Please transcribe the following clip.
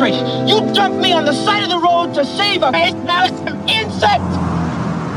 straight. You dumped me on the side of the road to save a insect.